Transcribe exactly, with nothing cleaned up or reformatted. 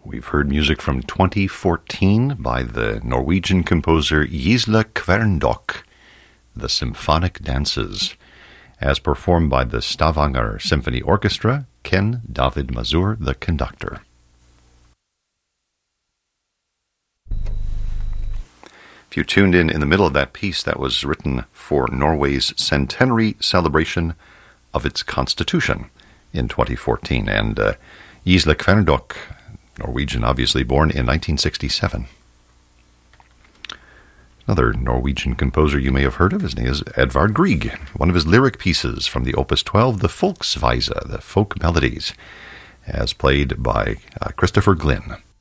We've heard music from twenty fourteen by the Norwegian composer Gisle Kværndok, The Symphonic Dances, as performed by the Stavanger Symphony Orchestra, Ken David Mazur, the conductor. If you tuned in in the middle of that piece, that was written for Norway's centenary celebration of its constitution in twenty fourteen. And uh, Gisle Kværndok, Norwegian, obviously born in nineteen sixty-seven. Another Norwegian composer you may have heard of, his name is Edvard Grieg. One of his lyric pieces from the Opus twelve, the Folksvise, the folk melodies, as played by uh, Christopher Glynn.